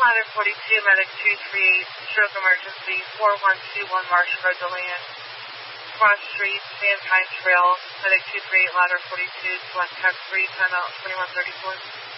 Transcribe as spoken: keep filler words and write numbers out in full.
Ladder forty-two, Medic two three eight, stroke emergency, four one two one Marsh Road to land. Cross Street, Van Pine Trail, Medic two three eight, Ladder forty-two, select tech three, time out twenty-one thirty-four.